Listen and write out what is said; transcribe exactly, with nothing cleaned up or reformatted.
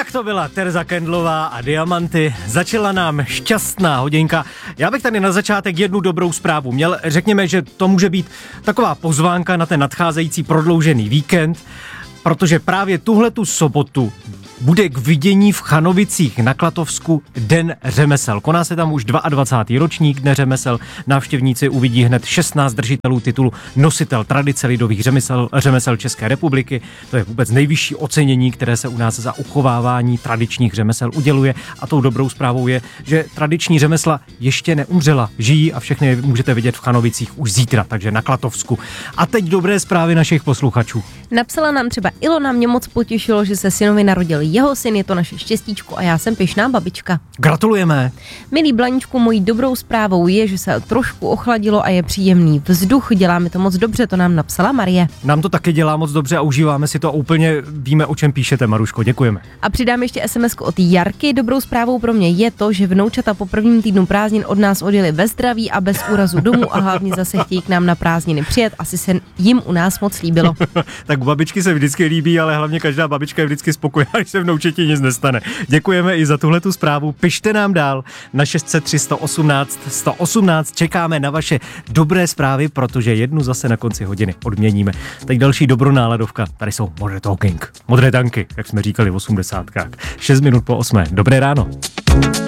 Tak to byla Tereza Kendlová a Diamanty. Začala nám šťastná hodinka. Já bych tady na začátek jednu dobrou zprávu měl. Řekněme, že to může být taková pozvánka na ten nadcházející prodloužený víkend, protože právě tuhletu sobotu bude k vidění v Chanovicích na Klatovsku Den řemesel. Koná se tam už dvacátý druhý ročník Dne řemesel. Návštěvníci uvidí hned šestnáct držitelů titulu Nositel tradice lidových řemesel, řemesel České republiky. To je vůbec nejvyšší ocenění, které se u nás za uchovávání tradičních řemesel uděluje. A tou dobrou zprávou je, že tradiční řemesla ještě neumřela. Žijí a všechny můžete vidět v Chanovicích už zítra, takže na Klatovsku. A teď dobré zprávy našich posluchačů. Napsala nám třeba Ilona, mě moc potěšilo, že se synovi narodil jeho syn, je to naše štěstíčko a já jsem pyšná babička. Gratulujeme. Milý Blaníčku, mojí dobrou zprávou je, že se trošku ochladilo a je příjemný vzduch, dělá mi to moc dobře, to nám napsala Marie. Nám to taky dělá moc dobře a užíváme si to a úplně víme, o čem píšete, Maruško, děkujeme. A přidám ještě es em esku od Jarky. Dobrou zprávou pro mě je to, že vnoučata po prvním týdnu prázdnin od nás odjeli ve zdraví a bez úrazu domů a hlavně zase chtějí k nám na prázdniny přijet. Asi se jim u nás moc líbilo. Tak babičky se vždycky líbí, ale hlavně každá babička je vždycky spokojená, když se vnoučeti nic nestane. Děkujeme i za tuhletu zprávu. Pište nám dál na šest set tři sto osmnáct sto osmnáct. Čekáme na vaše dobré zprávy, protože jednu zase na konci hodiny odměníme. Tak další dobronáladovka. Tady jsou Modern Talking. Modré tanky, jak jsme říkali v osmdesátkách. šest minut po osmé. Dobré ráno.